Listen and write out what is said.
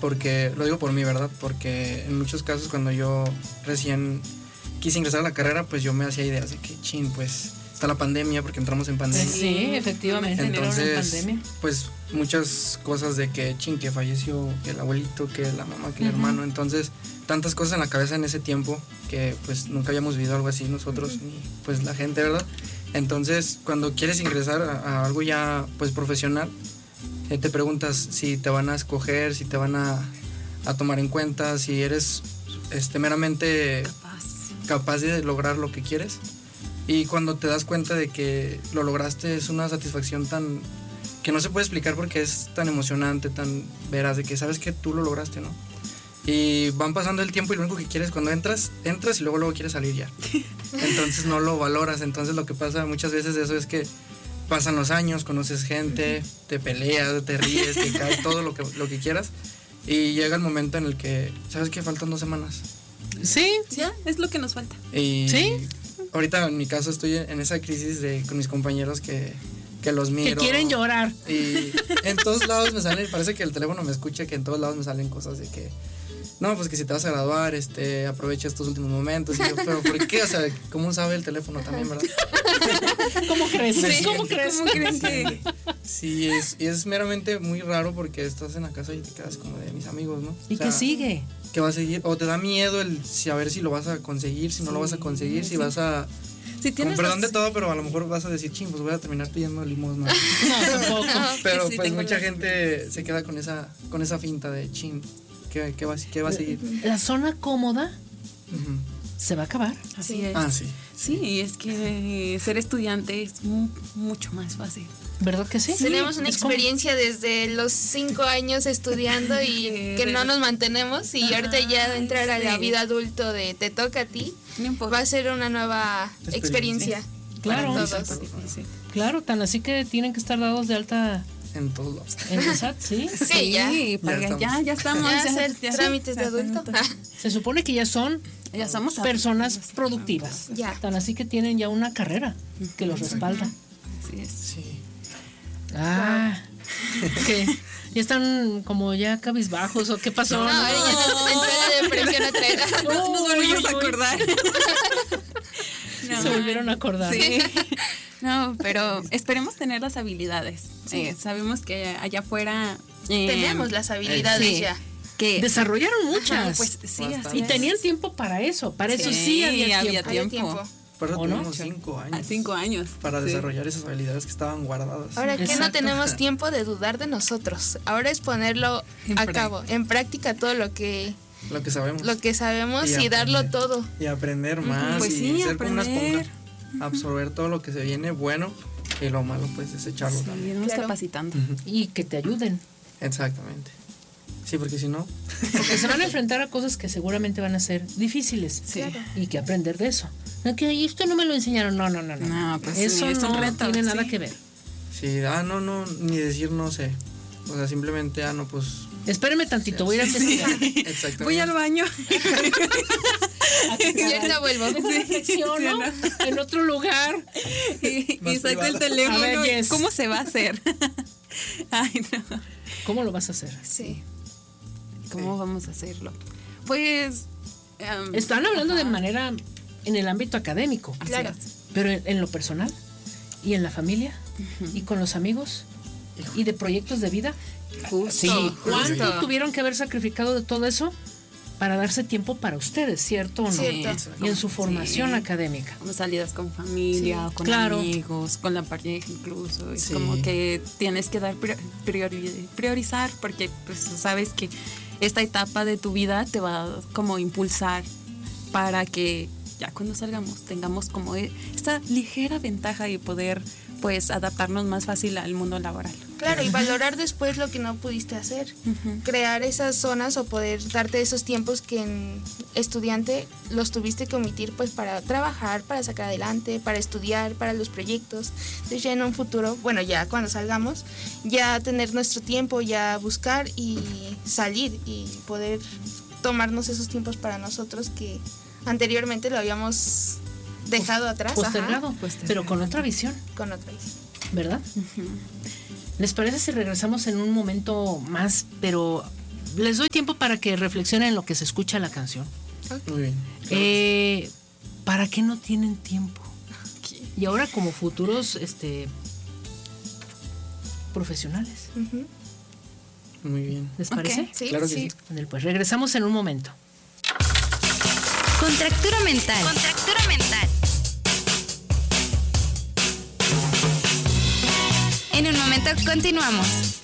porque, lo digo por mí, ¿verdad? Porque en muchos casos cuando yo recién quise ingresar a la carrera, pues yo me hacía ideas de que, pues está la pandemia, porque entramos en pandemia. Sí, efectivamente, entonces, en pandemia. Pues muchas cosas de que, que falleció, que el abuelito, que la mamá, que el hermano, entonces tantas cosas en la cabeza en ese tiempo que pues nunca habíamos vivido algo así nosotros, ni pues la gente, ¿verdad? Entonces, cuando quieres ingresar a algo ya pues profesional, te preguntas si te van a escoger, si te van a tomar en cuenta, si eres meramente capaz de lograr lo que quieres. Y cuando te das cuenta de que lo lograste, es una satisfacción tan que no se puede explicar porque es tan emocionante, tan veraz, de que sabes que tú lo lograste, ¿no? Y van pasando el tiempo y lo único que quieres cuando entras y luego quieres salir ya. Entonces no lo valoras. Entonces lo que pasa muchas veces de eso es que pasan los años, conoces gente, te peleas, te ríes, te caes, todo lo que quieras. Y llega el momento en el que, ¿sabes qué? Faltan 2 semanas. Sí, ya, es lo que nos falta. Y sí. Ahorita en mi caso estoy en esa crisis con mis compañeros que los miro. Que quieren llorar. Y en todos lados me salen, parece que el teléfono me escucha, que en todos lados me salen cosas de que no, pues que si te vas a graduar, aprovecha estos últimos momentos. Y yo, pero ¿por qué? O sea, ¿cómo sabe el teléfono también, verdad? ¿Cómo crees? Sí, ¿Cómo crees? ¿Cómo creen que? Sí, es meramente muy raro porque estás en la casa y te quedas como de mis amigos, ¿no? ¿Y qué sigue? ¿Qué va a seguir? O te da miedo a ver si lo vas a conseguir, si no lo vas a conseguir, si vas a... Si tienes con perdón de todo, pero a lo mejor vas a decir, pues voy a terminar pidiendo limosna. No, tampoco. Pero sí, pues mucha gente se queda con esa finta de ¿qué va a seguir? La zona cómoda se va a acabar. Así es. Sí. Sí, es que ser estudiante es mucho más fácil. ¿Verdad que sí? Tenemos una experiencia desde los 5 años estudiando y que no nos mantenemos y ahorita ya entrar a la vida adulto de te toca a ti, va a ser una nueva experiencia. Claro, para todos. Claro, tan así que tienen que estar dados de alta en todos lados. ¿En el SAT? Sí. Sí, ya estamos. Ya hacer trámites de adulto. Se supone que ya somos personas productivas. Ya. Tan así que tienen ya una carrera que los respalda. Así es. Sí. ¿Qué? ¿Ya están como ya cabizbajos o qué pasó? No, ya entró la depresión otra vez. Nos volvimos a acordar. Se volvieron a acordar. Sí. No, pero esperemos tener las habilidades. Sí. Sabemos que allá afuera tenemos las habilidades ya. Que desarrollaron muchas. Ajá, pues sí, así y tenían tiempo para eso. Para eso sí había tiempo. Pero tuvimos 5 años. 5 años. Para desarrollar esas habilidades que estaban guardadas. Ahora, ¿qué no tenemos tiempo de dudar de nosotros? Ahora es ponerlo a cabo, en práctica todo lo que sabemos y darlo todo. Y aprender más. Pues y ser como una esponja. Absorber todo lo que se viene bueno y lo malo, pues desecharlo también. Irnos capacitando. Y que te ayuden. Exactamente. Sí, porque si no... Porque se van a enfrentar a cosas que seguramente van a ser difíciles. Sí. Y que aprender de eso. No, que esto no me lo enseñaron. No, pues eso es un reto, tiene nada que ver. Sí, no, ni decir no sé. O sea, simplemente, pues... Espéreme tantito, voy a ir a Exactamente. Voy al baño. Y ahorita vuelvo. Reflexiono en otro lugar. Y saco el teléfono. ¿Cómo se va a hacer? Ay, no. ¿Cómo lo vas a hacer? Sí. ¿Cómo vamos a hacerlo? Pues... están hablando de manera en el ámbito académico. Claro. Pero en lo personal y en la familia y con los amigos y de proyectos de vida. Justo. ¿Cuánto tuvieron que haber sacrificado de todo eso para darse tiempo para ustedes, cierto o no? Cierto. Y en su formación académica. Como salidas con familia, con amigos, con la pareja incluso. Es como que tienes que dar priorizar porque pues sabes que esta etapa de tu vida te va a como impulsar para que ya cuando salgamos tengamos como esta ligera ventaja y poder pues adaptarnos más fácil al mundo laboral. Claro, y valorar después lo que no pudiste hacer. Crear esas zonas o poder darte esos tiempos que en estudiante los tuviste que omitir pues para trabajar, para sacar adelante, para estudiar, para los proyectos. Entonces ya en un futuro, bueno, ya cuando salgamos, ya tener nuestro tiempo, ya buscar y salir y poder tomarnos esos tiempos para nosotros que anteriormente lo habíamos dejado atrás. Postergado, pero con otra visión. Con otra visión. ¿Verdad? ¿Les parece si regresamos en un momento más, pero les doy tiempo para que reflexionen en lo que se escucha la canción. Muy bien. ¿Para qué no tienen tiempo? Y ahora como futuros profesionales. Muy bien. ¿Les parece? Sí, claro que sí. Pues regresamos en un momento. Contractura mental. Contractura mental. En un momento continuamos.